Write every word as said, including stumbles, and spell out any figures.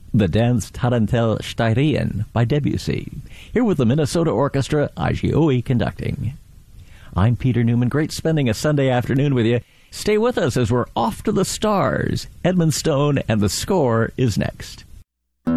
The Dance Tarantelle Steirien by Debussy. Here with the Minnesota Orchestra, Agioi conducting. I'm Peter Newman. Great spending a Sunday afternoon with you. Stay with us as we're off to the stars. Edmund Stone and the Score is next.